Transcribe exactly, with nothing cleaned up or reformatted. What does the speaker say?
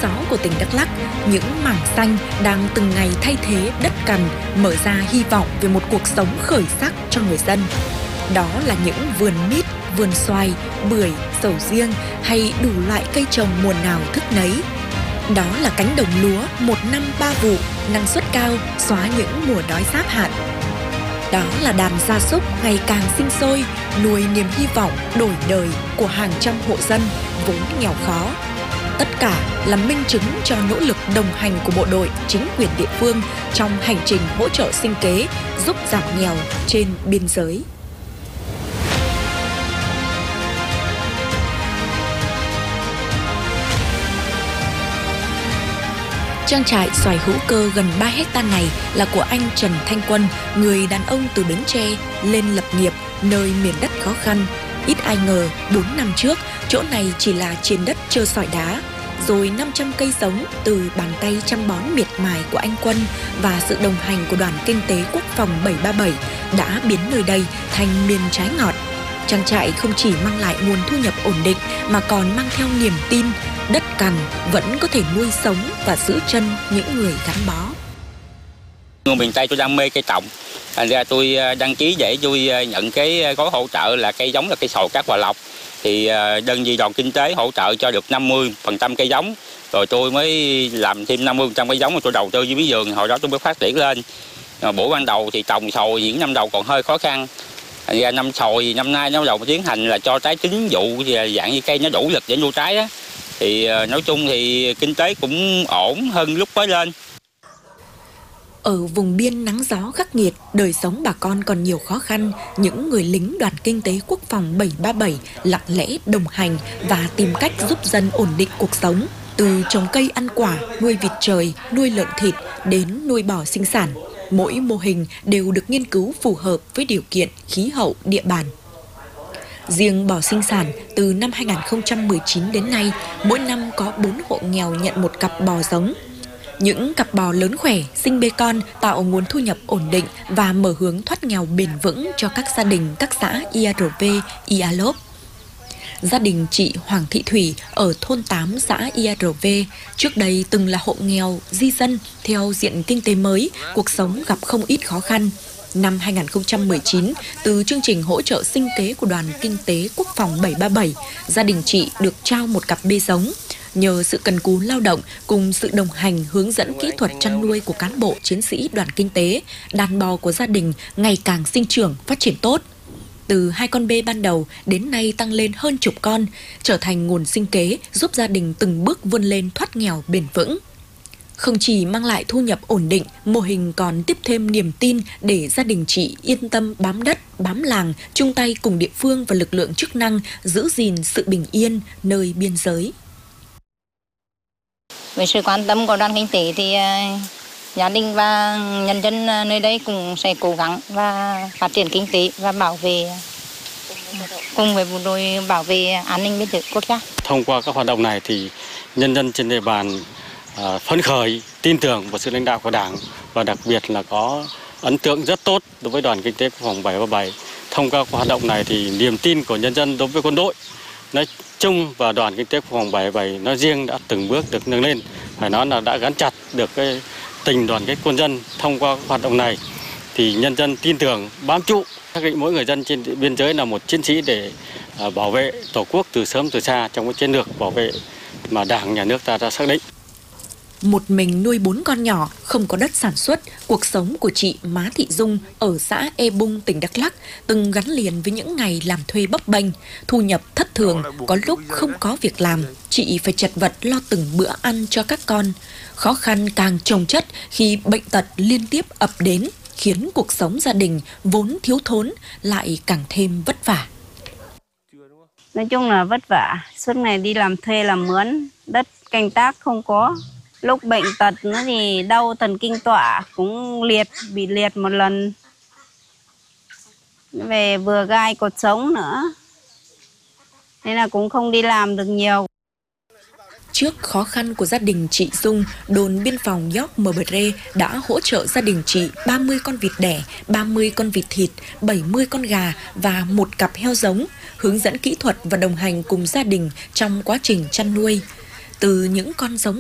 gió của tỉnh Đắk Lắk, những mảng xanh đang từng ngày thay thế đất cằn, mở ra hy vọng về một cuộc sống khởi sắc cho người dân. Đó là những vườn mít, vườn xoài, bưởi, sầu riêng hay đủ loại cây trồng mùa nào thức nấy. Đó là cánh đồng lúa một năm ba vụ, năng suất cao, xóa những mùa đói giáp hạn. Đó là đàn gia súc ngày càng sinh sôi, nuôi niềm hy vọng đổi đời của hàng trăm hộ dân vốn nghèo khó. Tất cả là minh chứng cho nỗ lực đồng hành của bộ đội, chính quyền địa phương trong hành trình hỗ trợ sinh kế, giúp giảm nghèo trên biên giới. Trang trại xoài hữu cơ gần ba héc ta này là của anh Trần Thanh Quân, người đàn ông từ Bến Tre lên lập nghiệp nơi miền đất khó khăn. Ít ai ngờ bốn năm trước, chỗ này chỉ là trên đất trơ sỏi đá. Rồi năm trăm cây giống từ bàn tay chăm bón miệt mài của anh Quân và sự đồng hành của Đoàn Kinh tế Quốc phòng bảy ba bảy đã biến nơi đây thành miền trái ngọt. Trang trại không chỉ mang lại nguồn thu nhập ổn định mà còn mang theo niềm tin đất cằn vẫn có thể nuôi sống và giữ chân những người gắn bó. Người miền Tây tôi đam mê cây trồng, thành ra tôi đăng ký để tôi nhận cái gói hỗ trợ là cây giống là cây sồi Cát Hòa Lộc. Thì đơn vị Đoàn Kinh tế hỗ trợ cho được năm mươi phần trăm cây giống, rồi tôi mới làm thêm năm mươi phần trăm cây giống, rồi tôi đầu tư với mía vườn, hồi đó tôi mới phát triển lên. Buổi ban đầu thì trồng sồi những năm đầu còn hơi khó khăn. Thành ra năm sồi năm nay nó bắt đầu tiến hành là cho trái chín vụ, dạng như cây nó đủ lực để nuôi trái á. Thì nói chung thì kinh tế cũng ổn hơn lúc mới lên. Ở vùng biên nắng gió khắc nghiệt, đời sống bà con còn nhiều khó khăn, những người lính Đoàn Kinh tế Quốc phòng bảy ba bảy lặng lẽ đồng hành và tìm cách giúp dân ổn định cuộc sống. Từ trồng cây ăn quả, nuôi vịt trời, nuôi lợn thịt đến nuôi bò sinh sản. Mỗi mô hình đều được nghiên cứu phù hợp với điều kiện, khí hậu, địa bàn. Riêng bò sinh sản, từ năm hai nghìn không trăm mười chín đến nay, mỗi năm có bốn hộ nghèo nhận một cặp bò giống. Những cặp bò lớn khỏe, sinh bê con tạo nguồn thu nhập ổn định và mở hướng thoát nghèo bền vững cho các gia đình các xã i a rờ vê, i a lốp. Gia đình chị Hoàng Thị Thủy ở thôn tám xã i a rờ vê trước đây từng là hộ nghèo, di dân theo diện kinh tế mới, cuộc sống gặp không ít khó khăn. Năm hai nghìn không trăm mười chín, từ chương trình hỗ trợ sinh kế của Đoàn Kinh tế Quốc phòng bảy ba bảy, gia đình chị được trao một cặp bê giống. Nhờ sự cần cù lao động cùng sự đồng hành hướng dẫn kỹ thuật chăn nuôi của cán bộ chiến sĩ Đoàn Kinh tế, đàn bò của gia đình ngày càng sinh trưởng, phát triển tốt. Từ hai con bê ban đầu đến nay tăng lên hơn chục con, trở thành nguồn sinh kế giúp gia đình từng bước vươn lên thoát nghèo bền vững. Không chỉ mang lại thu nhập ổn định, mô hình còn tiếp thêm niềm tin để gia đình chị yên tâm bám đất, bám làng, chung tay cùng địa phương và lực lượng chức năng giữ gìn sự bình yên nơi biên giới. Với sự quan tâm của Đoàn Kinh tế thì uh, gia đình và nhân dân nơi đây cũng sẽ cố gắng và phát triển kinh tế và bảo vệ cùng với bộ đội bảo vệ an ninh biên giới quốc gia. Thông qua các hoạt động này thì nhân dân trên địa bàn uh, phấn khởi, tin tưởng vào sự lãnh đạo của Đảng và đặc biệt là có ấn tượng rất tốt đối với Đoàn Kinh tế Quốc phòng bảy ba bảy. Thông qua các hoạt động này thì niềm tin của nhân dân đối với quân đội nói chung và Đoàn Kinh tế Quốc phòng bảy bảy nói riêng đã từng bước được nâng lên, phải nói là đã gắn chặt được cái tình đoàn kết quân dân. Thông qua hoạt động này thì nhân dân tin tưởng, bám trụ, xác định mỗi người dân trên biên giới là một chiến sĩ để bảo vệ Tổ quốc từ sớm từ xa trong cái chiến lược bảo vệ mà Đảng, Nhà nước ta đã xác định. Một mình nuôi bốn con nhỏ, không có đất sản xuất, cuộc sống của chị Má Thị Dung ở xã E Bung, tỉnh Đắk Lắk từng gắn liền với những ngày làm thuê bấp bênh, thu nhập thất thường, có lúc không có việc làm. Chị phải chật vật lo từng bữa ăn cho các con. Khó khăn càng chồng chất khi bệnh tật liên tiếp ập đến, khiến cuộc sống gia đình vốn thiếu thốn lại càng thêm vất vả. Nói chung là vất vả, suốt ngày đi làm thuê làm mướn, đất canh tác không có. Lúc bệnh tật nó thì đau thần kinh tọa, cũng liệt, bị liệt một lần. Về vừa gai cột sống nữa, nên là cũng không đi làm được nhiều. Trước khó khăn của gia đình chị Dung, đồn biên phòng York Mờ Bờ Rê đã hỗ trợ gia đình chị ba mươi con vịt đẻ, ba mươi con vịt thịt, bảy mươi con gà và một cặp heo giống, hướng dẫn kỹ thuật và đồng hành cùng gia đình trong quá trình chăn nuôi. Từ những con giống